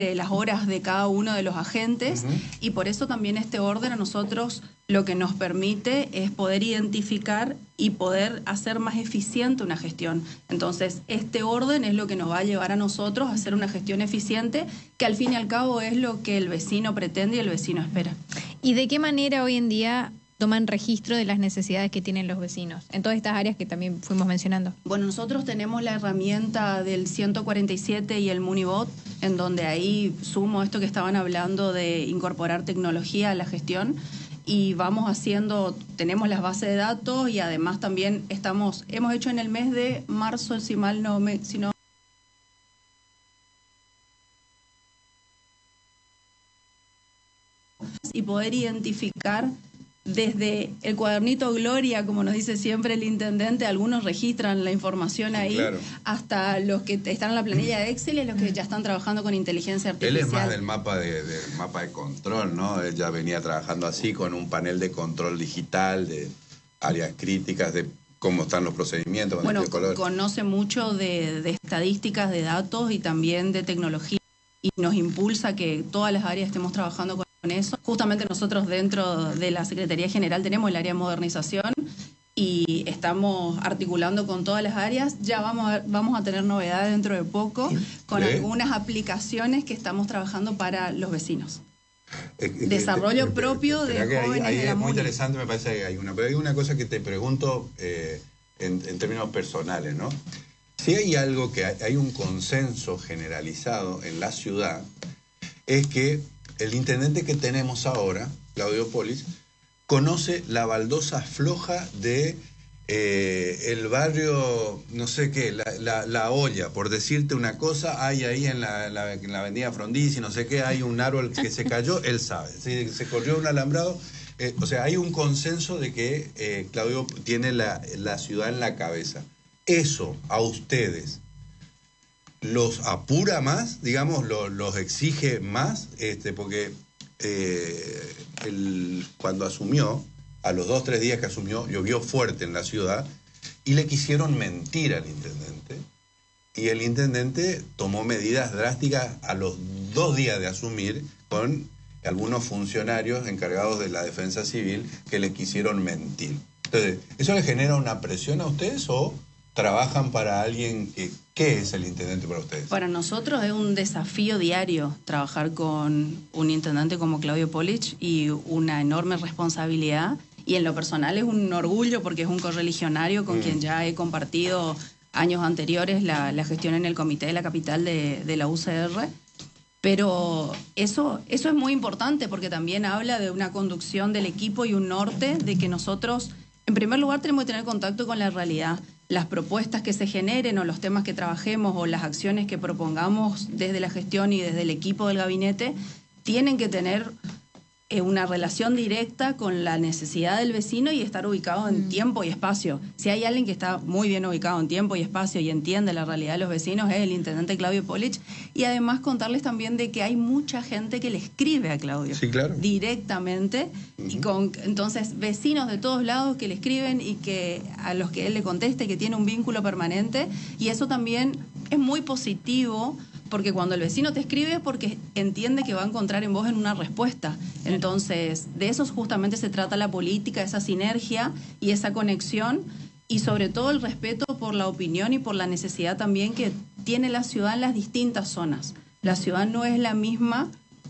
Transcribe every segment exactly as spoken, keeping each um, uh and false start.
las horas de cada uno de los agentes, Uh-huh. y por eso también este orden a nosotros lo que nos permite es poder identificar y poder hacer más eficiente una gestión. Entonces, este orden es lo que nos va a llevar a nosotros a hacer una gestión eficiente, que al fin y al cabo es lo que el vecino pretende y el vecino espera. ¿Y de qué manera hoy en día toman registro de las necesidades que tienen los vecinos en todas estas áreas que también fuimos mencionando? Bueno, nosotros tenemos la herramienta del ciento cuarenta y siete y el Munibot, en donde ahí sumo esto que estaban hablando de incorporar tecnología a la gestión, y vamos haciendo, tenemos las bases de datos, y además también estamos, hemos hecho en el mes de marzo, si mal no me, si no y poder identificar desde el cuadernito Gloria, como nos dice siempre el intendente, algunos registran la información ahí, claro, hasta los que están en la planilla de Excel y los que ya están trabajando con inteligencia artificial. Él es más del mapa de, del mapa de control, ¿no? Él ya venía trabajando así con un panel de control digital, de áreas críticas, de cómo están los procedimientos. Bueno, el color. Conoce mucho de, de estadísticas, de datos y también de tecnología, y nos impulsa que todas las áreas estemos trabajando con Con eso. Justamente nosotros dentro de la Secretaría General tenemos el área de modernización y estamos articulando con todas las áreas. Ya vamos a, vamos a tener novedades dentro de poco con ¿Eh? algunas aplicaciones que estamos trabajando para los vecinos. Eh, eh, Desarrollo eh, propio eh, de que jóvenes ahí, ahí de la es muy MUNI. interesante, me parece que hay una, pero hay una cosa que te pregunto eh, en, en términos personales, ¿no? Si hay algo que hay, hay un consenso generalizado en la ciudad, es que el intendente que tenemos ahora, Claudio Polich, conoce la baldosa floja de eh, el barrio, no sé qué, la, la, la olla, por decirte una cosa, hay ahí en la, la, en la avenida Frondizi, no sé qué, hay un árbol que se cayó, él sabe, si se corrió un alambrado, eh, o sea, hay un consenso de que eh, Claudio tiene la, la ciudad en la cabeza. Eso a ustedes los apura más, digamos, los, los exige más, este, porque eh, el, cuando asumió, a los dos, tres días que asumió, llovió fuerte en la ciudad y le quisieron mentir al intendente. Y el intendente tomó medidas drásticas a los dos días de asumir con algunos funcionarios encargados de la defensa civil que le quisieron mentir. Entonces, ¿eso le genera una presión a ustedes o trabajan para alguien que... ¿Qué es el intendente para ustedes? Para nosotros es un desafío diario trabajar con un intendente como Claudio Polich y una enorme responsabilidad, y en lo personal es un orgullo porque es un correligionario con mm. quien ya he compartido años anteriores la, la gestión en el comité de la capital de, de la U C R. Pero eso, eso es muy importante porque también habla de una conducción del equipo y un norte de que nosotros, en primer lugar, tenemos que tener contacto con la realidad. Las propuestas que se generen o los temas que trabajemos o las acciones que propongamos desde la gestión y desde el equipo del gabinete tienen que tener eh, una relación directa con la necesidad del vecino y estar ubicado en mm. tiempo y espacio. Si hay alguien que está muy bien ubicado en tiempo y espacio y entiende la realidad de los vecinos, es el intendente Claudio Polich. Y además contarles también de que hay mucha gente que le escribe a Claudio. Sí, claro. Directamente. Uh-huh. Y con entonces vecinos de todos lados que le escriben y que a los que él le conteste, que tiene un vínculo permanente. Y eso también es muy positivo, porque cuando el vecino te escribe es porque entiende que va a encontrar en vos en una respuesta. Entonces, de eso justamente se trata la política, esa sinergia y esa conexión, y sobre todo el respeto por la opinión y por la necesidad también que tiene la ciudad en las distintas zonas. La ciudad no es la misma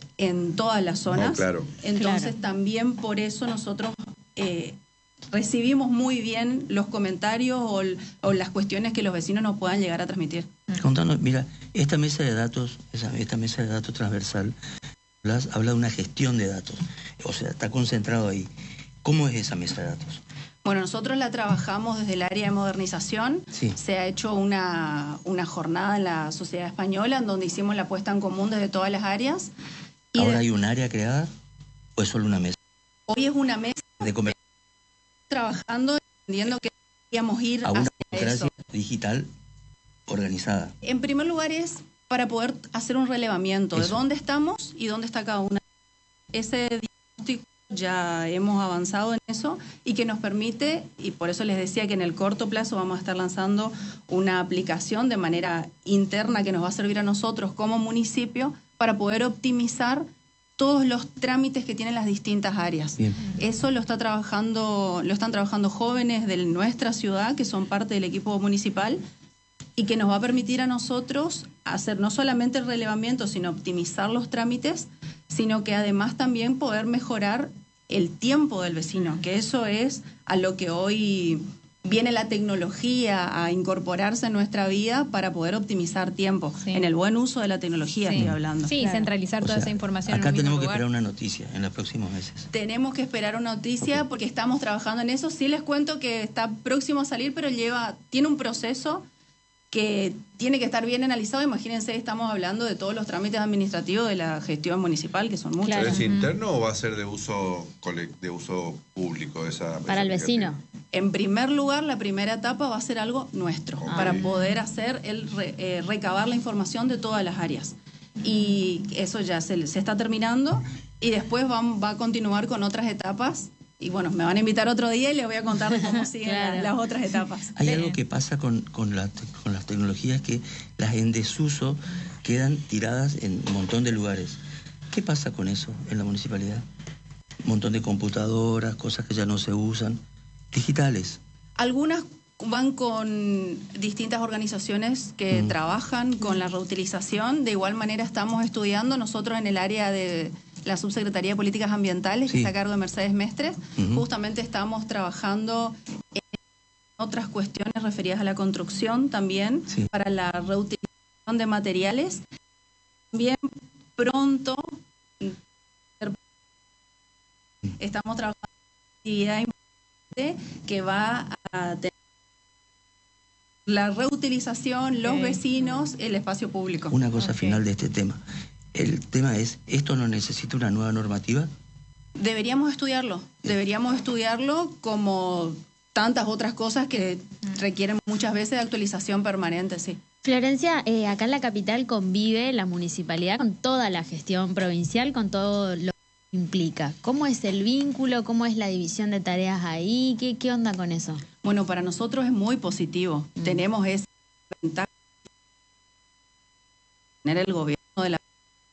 en todas las zonas. No, claro. Entonces, claro. también por eso nosotros eh, recibimos muy bien los comentarios o, o las cuestiones que los vecinos nos puedan llegar a transmitir. Contanos, mira, esta mesa de datos, esa, esta mesa de datos transversal, hablas, habla de una gestión de datos, o sea, está concentrado ahí. ¿Cómo es esa mesa de datos? Bueno, nosotros la trabajamos desde el área de modernización. Sí. Se ha hecho una, una jornada en la sociedad española en donde hicimos la puesta en común desde todas las áreas. Y ¿Ahora de... hay un área creada o es solo una mesa? Hoy es una mesa de comer... trabajando, entendiendo que queríamos ir a una hacia democracia eso. digital organizada. En primer lugar es para poder hacer un relevamiento Eso. de dónde estamos y dónde está cada una. Ese diagnóstico ya hemos avanzado en eso y que nos permite, y por eso les decía que en el corto plazo vamos a estar lanzando una aplicación de manera interna que nos va a servir a nosotros como municipio para poder optimizar todos los trámites que tienen las distintas áreas. Bien. Eso lo está trabajando, lo están trabajando jóvenes de nuestra ciudad que son parte del equipo municipal y que nos va a permitir a nosotros hacer no solamente el relevamiento, sino optimizar los trámites, sino que además también poder mejorar el tiempo del vecino, que eso es a lo que hoy viene la tecnología a incorporarse en nuestra vida para poder optimizar tiempo, Sí. en el buen uso de la tecnología Sí. estoy hablando. Sí, Claro. centralizar O toda sea, esa información en acá un mismo tenemos que lugar. esperar una noticia en los próximos meses. Tenemos que esperar una noticia porque estamos trabajando en eso. Sí les cuento que está próximo a salir, pero lleva, tiene un proceso que tiene que estar bien analizado. Imagínense, estamos hablando de todos los trámites administrativos de la gestión municipal, que son muchos. Claro. ¿Es interno o va a ser de uso colec- de uso público esa Para el esa vecino. En primer lugar, la primera etapa va a ser algo nuestro, Ok. para poder hacer el re- eh, recabar la información de todas las áreas. Y eso ya se, se está terminando y después va, va a continuar con otras etapas. Y bueno, me van a invitar otro día y les voy a contar de cómo siguen Claro. la- las otras etapas. Hay Sí. algo que pasa con, con, la- con las tecnologías que las en desuso quedan tiradas en un montón de lugares. ¿Qué pasa con eso en la municipalidad? Un montón de computadoras, cosas que ya no se usan, digitales. Algunas van con distintas organizaciones que Mm. trabajan con la reutilización. De igual manera estamos estudiando nosotros en el área de la Subsecretaría de Políticas Ambientales, que Sí. está a cargo de Mercedes Mestres. Ujú. Justamente estamos trabajando en otras cuestiones referidas a la construcción también, Sí. para la reutilización de materiales. También pronto estamos trabajando en una actividad importante que va a tener la reutilización, los Ok. vecinos, el espacio público. Una cosa Ok. final de este tema. El tema es, ¿esto no necesita una nueva normativa? Deberíamos estudiarlo, deberíamos estudiarlo como tantas otras cosas que requieren muchas veces de actualización permanente, sí. Florencia, eh, acá en la capital convive la municipalidad con toda la gestión provincial, con todo lo que implica. ¿Cómo es el vínculo? ¿Cómo es la división de tareas ahí? ¿Qué, qué onda con eso? Bueno, para nosotros es muy positivo. Mm. Tenemos esa ventaja de tener el gobierno de la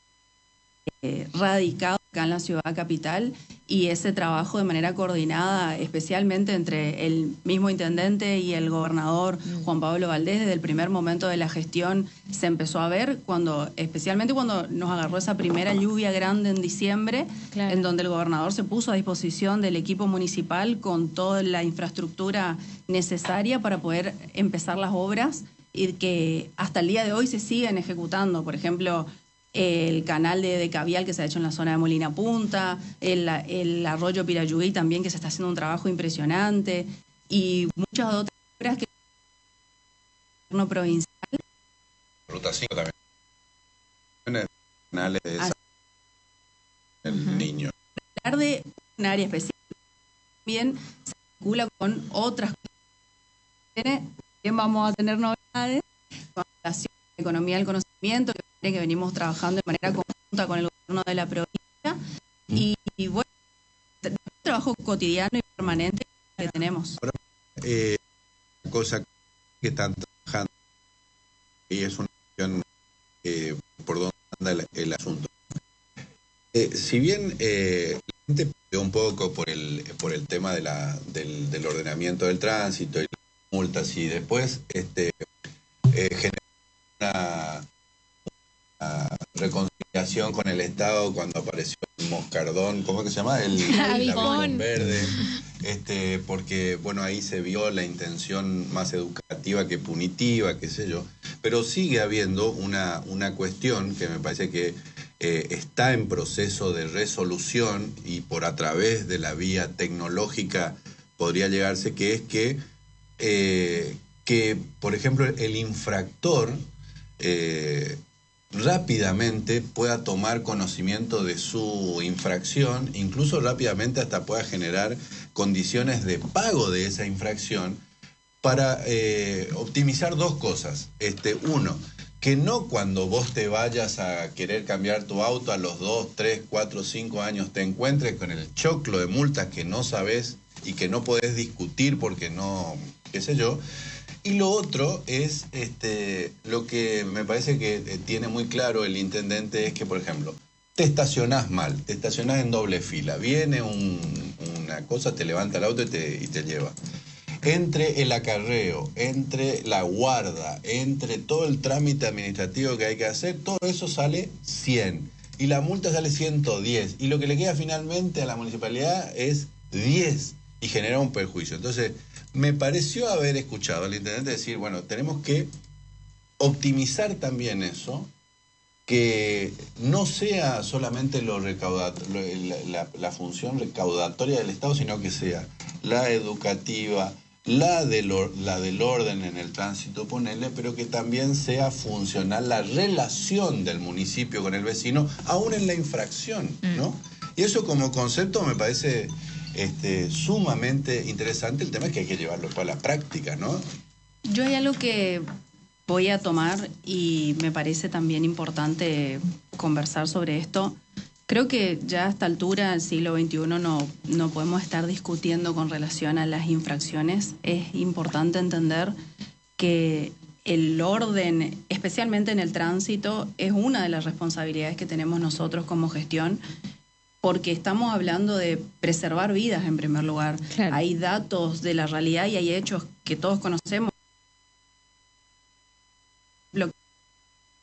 eh, radicado acá en la ciudad capital y ese trabajo de manera coordinada, especialmente entre el mismo intendente y el gobernador Juan Pablo Valdés. Desde el primer momento de la gestión se empezó a ver, cuando, especialmente cuando nos agarró esa primera lluvia grande en diciembre, Claro. en donde el gobernador se puso a disposición del equipo municipal con toda la infraestructura necesaria para poder empezar las obras y que hasta el día de hoy se siguen ejecutando. Por ejemplo, el canal de, de Cavial que se ha hecho en la zona de Molina Punta, el, el arroyo Pirayuguí también, que se está haciendo un trabajo impresionante, y muchas otras obras que el gobierno provincial. Ruta cinco también. Canales de esa- Ah. el niño. Hablar de un área específica también se vincula con otras cuestiones. También vamos a tener novedades con relación a la economía del conocimiento, que, que venimos trabajando de manera conjunta con el gobierno de la provincia. Y, y bueno, un trabajo cotidiano y permanente que tenemos. Eh, cosa que están trabajando y es una cuestión eh, por donde anda el, el asunto. Eh, si bien eh, la gente peleó un poco por el por el tema de la del, del ordenamiento del tránsito y las multas y después este eh, generó una, una reconciliación con el Estado cuando apareció el moscardón, ¿cómo es que se llama? El, el Avipón. avipón verde. Este, porque bueno, ahí se vio la intención más educativa que punitiva, qué sé yo, pero sigue habiendo una, una cuestión que me parece que eh, está en proceso de resolución y por a través de la vía tecnológica podría llegarse, que es que, eh, que por ejemplo, el infractor eh, rápidamente pueda tomar conocimiento de su infracción, incluso rápidamente hasta pueda generar condiciones de pago de esa infracción para eh, optimizar dos cosas. Este, uno, que no cuando vos te vayas a querer cambiar tu auto a los dos, tres, cuatro, cinco años te encuentres con el choclo de multas que no sabes y que no podés discutir porque no, qué sé yo. Y lo otro es, este, lo que me parece que tiene muy claro el intendente es que, por ejemplo, te estacionás mal, te estacionás en doble fila, viene un, una cosa, te levanta el auto y te, y te lleva. Entre el acarreo, entre la guarda, entre todo el trámite administrativo que hay que hacer, todo eso sale cien. Y la multa sale ciento diez. Y lo que le queda finalmente a la municipalidad es diez. Y genera un perjuicio. Entonces, me pareció haber escuchado al intendente decir, bueno, tenemos que optimizar también eso, que no sea solamente lo recaudat- lo, la, la, la función recaudatoria del Estado, sino que sea la educativa, la del, or, la del orden en el tránsito, ponerle, pero que también sea funcional la relación del municipio con el vecino, aún en la infracción, ¿no? Y eso como concepto me parece este, sumamente interesante. El tema es que hay que llevarlo a la práctica, ¿no? Yo hay algo que voy a tomar y me parece también importante conversar sobre esto. Creo que ya a esta altura, del siglo veintiuno, no, no podemos estar discutiendo con relación a las infracciones. Es importante entender que el orden, especialmente en el tránsito, es una de las responsabilidades que tenemos nosotros como gestión, porque estamos hablando de preservar vidas en primer lugar. Claro. Hay datos de la realidad y hay hechos que todos conocemos.